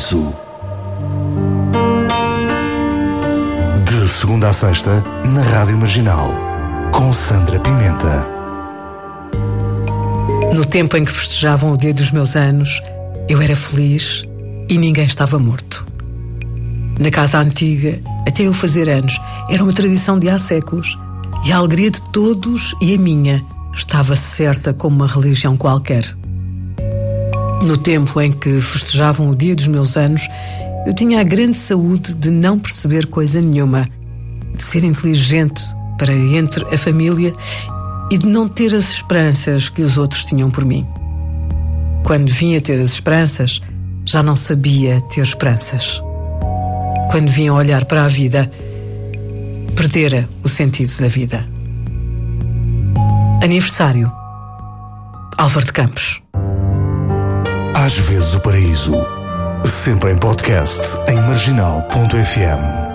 Paraíso. De segunda a sexta, na Rádio Marginal, com Sandra Pimenta. No tempo em que festejavam o dia dos meus anos, eu era feliz e ninguém estava morto. Na casa antiga, até eu fazer anos, era uma tradição de há séculos, e a alegria de todos e a minha estava certa como uma religião qualquer. No tempo em que festejavam o dia dos meus anos, eu tinha a grande saúde de não perceber coisa nenhuma, de ser inteligente para entre a família e de não ter as esperanças que os outros tinham por mim. Quando vim a ter as esperanças, já não sabia ter esperanças. Quando vim a olhar para a vida, perdera o sentido da vida. Aniversário, Álvaro de Campos. Às vezes o paraíso, sempre em podcast em marginal.fm.